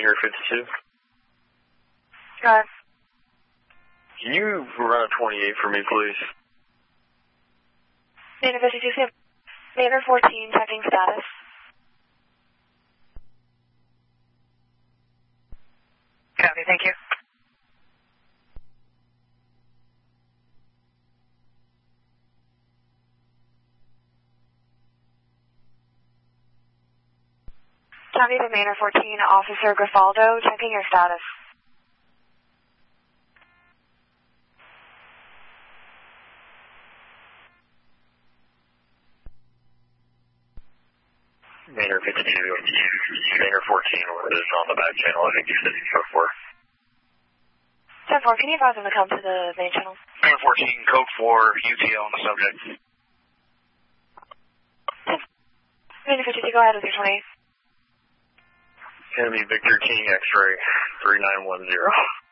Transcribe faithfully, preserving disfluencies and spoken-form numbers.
Maynard fifty-two. Go ahead. Can you run a twenty-eight for me, please? Maynard fifty-two, Maynard fourteen, checking status. Copy, thank you. Copy to Maynard fourteen, Officer Grifaldo, checking your status. Maynard fifty-two, Maynard fourteen is on the back channel. I think you said code four. ten four, can you advise them to come to the main channel? Maynard fourteen, code four, U T L on the subject. Maynard fifty-two, go ahead with your twenty-eight. Enemy Victor King X-ray three nine one zero.